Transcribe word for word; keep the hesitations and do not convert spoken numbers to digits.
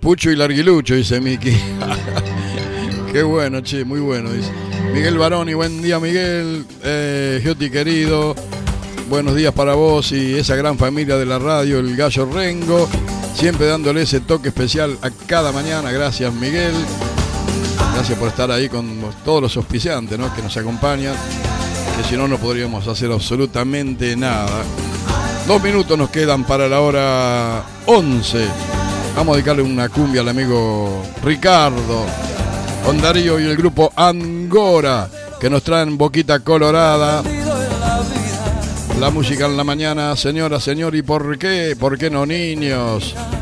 Pucho y Larguilucho, dice Miki. Qué bueno, che, muy bueno, dice. Miguel Baroni, buen día, Miguel. Eh, Gioti querido, buenos días para vos y esa gran familia de la radio, el Gallo Rengo. Siempre dándole ese toque especial a cada mañana. Gracias, Miguel. Gracias por estar ahí con todos los auspiciantes, ¿no?, que nos acompañan. Que si no, no podríamos hacer absolutamente nada. Dos minutos nos quedan para la hora once. Vamos a dedicarle una cumbia al amigo Ricardo, con Darío y el grupo Angora, que nos traen Boquita Colorada. La música en la mañana, señora, señor, ¿y por qué? ¿Por qué no, niños?